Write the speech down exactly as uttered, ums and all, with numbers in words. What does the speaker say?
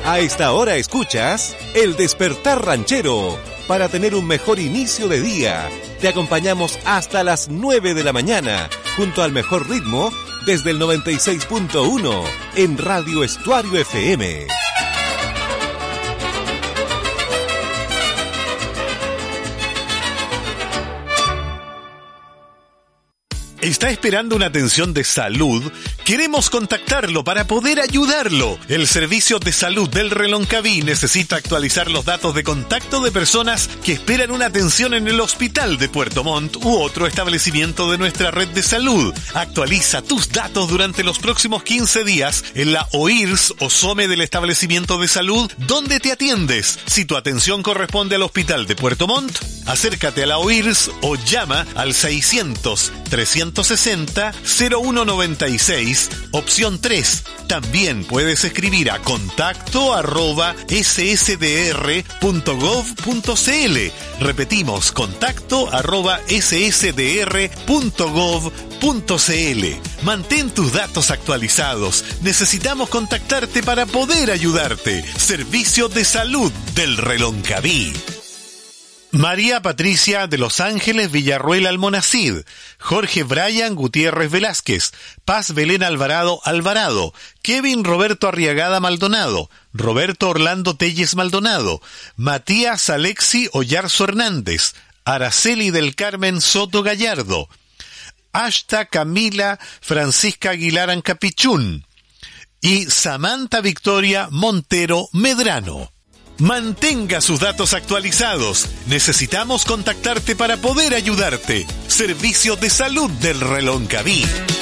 A esta hora escuchas El Despertar Ranchero. Para tener un mejor inicio de día, te acompañamos hasta las nueve de la mañana, junto al mejor ritmo, desde el noventa y seis punto uno en Radio Estuario F M. ¿Está esperando una atención de salud? Queremos contactarlo para poder ayudarlo. El Servicio de Salud del Reloncaví necesita actualizar los datos de contacto de personas que esperan una atención en el Hospital de Puerto Montt u otro establecimiento de nuestra red de salud. Actualiza tus datos durante los próximos quince días en la O I R S o SOME del establecimiento de salud donde te atiendes. Si tu atención corresponde al Hospital de Puerto Montt, acércate a la O I R S o llama al seiscientos, trescientos sesenta, cero uno noventa y seis, opción tres. También puedes escribir a contacto arroba s s d r punto gov punto c l. Repetimos, contacto arroba s s d r punto gov punto c l. Mantén tus datos actualizados. Necesitamos contactarte para poder ayudarte. Servicio de Salud del Reloncaví. María Patricia de Los Ángeles Villarruel Almonacid, Jorge Brian Gutiérrez Velázquez, Paz Belén Alvarado Alvarado, Kevin Roberto Arriagada Maldonado, Roberto Orlando Telles Maldonado, Matías Alexi Ollarzo Hernández, Araceli del Carmen Soto Gallardo, Ashta Camila Francisca Aguilar Ancapichún y Samantha Victoria Montero Medrano. Mantenga sus datos actualizados. Necesitamos contactarte para poder ayudarte. Servicio de Salud del Reloncaví.